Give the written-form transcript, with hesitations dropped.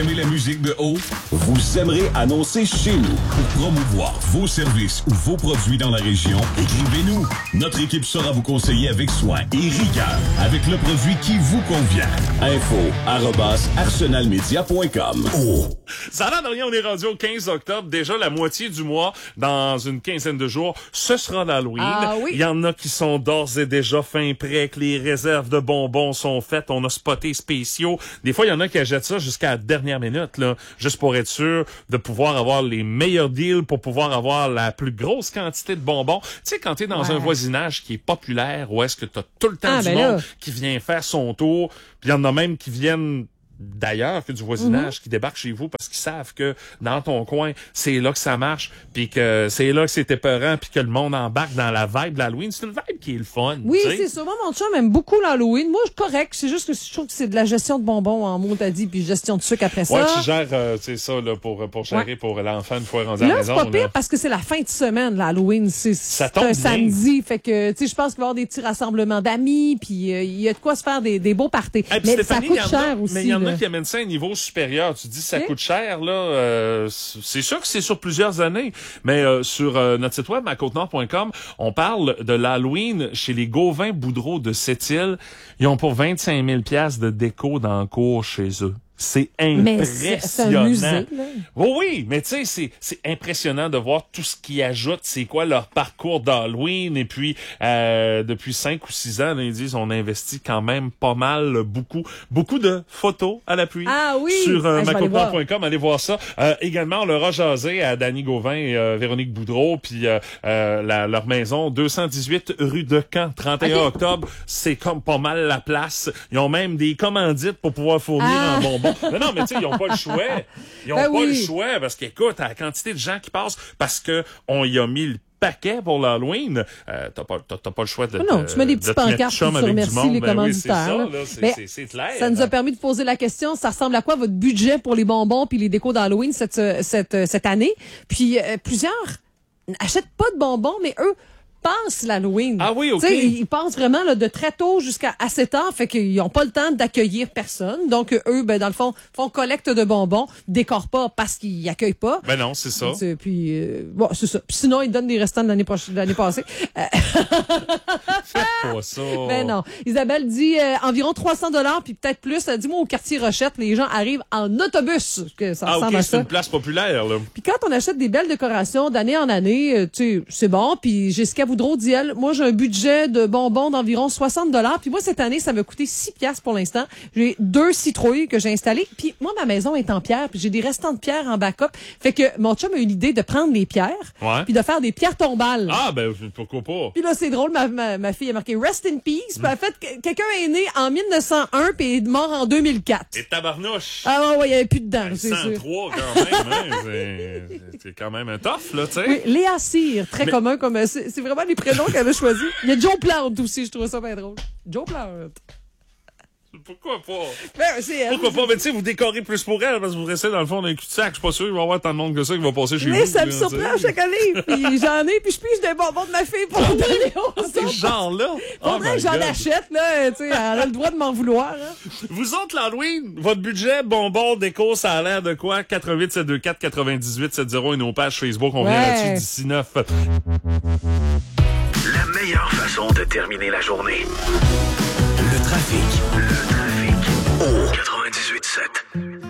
aimez la musique de haut? Vous aimerez annoncer chez nous. Pour promouvoir vos services ou vos produits dans la région, écrivez-nous. Notre équipe saura vous conseiller avec soin et rigueur avec le produit qui vous convient. info@arsenalmedia.com. Oh. Ça a l'air de rien, on est rendu au 15 octobre. Déjà, la moitié du mois, dans une quinzaine de jours, ce sera l'Halloween. Ah oui. Il y en a qui sont d'ores et déjà fin prêts, que les réserves de bonbons sont faites. On a spoté spéciaux. Des fois, il y en a qui achètent ça jusqu'à la dernière minute, là, juste pour être sûr de pouvoir avoir les meilleurs deals, pour pouvoir avoir la plus grosse quantité de bonbons. Tu sais, quand t'es dans un voisinage qui est populaire, où est-ce que t'as tout le temps du monde qui vient faire son tour, puis il y en a même qui viennent d'ailleurs que du voisinage qui débarquent chez vous parce qu'ils savent que dans ton coin, c'est là que ça marche, puis que c'est là que c'est épeurant, puis que le monde embarque dans la vibe de l'Halloween. C'est une vibe qui est le fun. Oui, t'sais. c'est ça. Moi, mon chum aime beaucoup l'Halloween. Moi, je suis correct. C'est juste que je trouve que c'est de la gestion de bonbons en mot, t'as dit, puis gestion de sucre après ça. Ouais, tu gères, c'est ça, là, pour gérer pour l'enfant une fois rendu à la maison. Là, c'est pas pire parce que c'est la fin de semaine, l'Halloween. Ça tombe un bien. samedi. Fait que, tu sais, je pense qu'il va y avoir des petits rassemblements d'amis, puis il y a de quoi se faire des beaux parties. Hey, mais Stéphanie, ça coûte cher aussi. Mais il y en a qui amènent ça à un niveau supérieur. Tu dis ça coûte cher, là. C'est sûr que c'est sur plusieurs années. Mais sur notre site web, macautenord.com, on parle de l'Halloween chez les Gauvin-Boudreau de Sept-Îles. Ils ont pour 25 000 $ de déco dans le cours chez eux. C'est impressionnant. C'est un musée, là. Oui, mais tu sais, c'est impressionnant de voir tout ce qu'ils ajoutent. C'est quoi leur parcours d'Halloween. Et puis, depuis 5 ou 6 ans, là, ils disent on investit quand même pas mal, beaucoup de photos à l'appui. Ah oui! Sur macautenord.com, allez voir ça. Également, on leur a jasé à Dany Gauvin et Véronique Boudreau, puis leur maison, 218 rue de Caen, 31 octobre. C'est comme pas mal la place. Ils ont même des commandites pour pouvoir fournir en bonbons. Non, mais tu sais, ils ont pas le choix. Ils ont pas le choix parce qu'écoute, la quantité de gens qui passent, parce que on y a mis le paquet pour l'Halloween, t'as pas le choix de non, tu mets des petits pancartes pour remercier les commanditaires. C'est clair. Ça nous a permis de poser la question, ça ressemble à quoi votre budget pour les bonbons puis les décos d'Halloween cette année? Puis plusieurs n'achètent pas de bonbons, mais eux pensent l'Halloween. Ah oui, OK. T'sais, ils pensent vraiment là, de très tôt jusqu'à assez tard, fait qu'ils n'ont pas le temps d'accueillir personne. Donc, eux, ben dans le fond, font collecte de bonbons, décorent pas parce qu'ils accueillent pas. Ben non, c'est ça. Puis, bon, c'est ça. Puis sinon, ils donnent des restants de l'année passée. Faites pas ça. Ben non. Isabelle dit environ 300 $, puis peut-être plus. Elle dit, moi, au quartier Rochette, les gens arrivent en autobus. Que ça ressemble à c'est ça. une place populaire, là. Puis quand on achète des belles décorations d'année en année, tu sais, c'est bon. Puis Jessica Boudreau dit, elle, moi, j'ai un budget de bonbons d'environ 60 $. Puis moi, cette année, ça m'a coûté 6 $ pour l'instant. J'ai 2 citrouilles que j'ai installées. Puis moi, ma maison est en pierre. Puis j'ai des restants de pierre en backup. Fait que mon chum a eu l'idée de prendre les pierres. Puis de faire des pierres tombales. Ah, ben, pourquoi pas? Puis là, c'est drôle, ma fille a marqué Rest in Peace. Puis en fait, quelqu'un est né en 1901 puis est mort en 2004. Et tabarnouche! Ah ouais, il n'y avait plus de dents, c'est 103 quand même, hein? C'est quand même un tough, là, tu sais. Oui, Léa Cyr, très commun comme... C'est vraiment les prénoms qu'elle a choisis. Il y a Joe Plante aussi, je trouve ça bien drôle. Joe Plante. Pourquoi pas? Ben, c'est elle. Pourquoi pas? Mais tu sais, vous décorez plus pour elle, parce que vous restez dans le fond d'un cul-de-sac. Je suis pas sûr qu'il va y avoir tant de monde que ça qui va passer chez vous. Mais ça me surprend chaque année. Puis j'en ai, puis je pige des bonbons de ma fille pour donner aux autres. Ce genre-là? Faudrait que j'en achète, là. Tu sais, elle a le droit de m'en vouloir. Hein. Vous autres, l'Halloween, votre budget, bonbons, déco, ça a l'air de quoi? 88 724 98 70 et nos pages Facebook. On vient là-dessus d'ici 9. La meilleure façon de terminer la journée. Le trafic. Au 98.7.